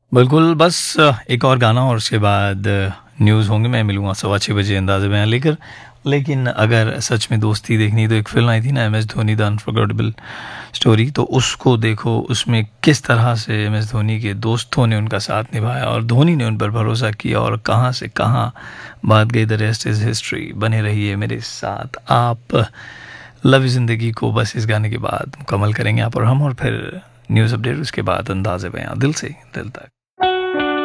बिल्कुल, बस एक और गाना और उसके बाद न्यूज़ होंगे। मैं मिलूँगा 6:15 अंदाज़े बयां लेकर। लेकिन अगर सच में दोस्ती देखनी है तो एक फ़िल्म आई थी ना, M S Dhoni the unforgettable story, तो उसको देखो। उसमें किस तरह से एम एस धोनी के दोस्तों ने उनका साथ निभाया और धोनी ने उन पर भरोसा किया और कहाँ से कहाँ बात गई। The rest is history. बने रहिए मेरे साथ आप। लव ज़िंदगी को बस इस गाने के बाद मुकम्मल करेंगे आप और हम, और फिर न्यूज़ अपडेट, उसके बाद अंदाज़े बयां दिल से दिल तक।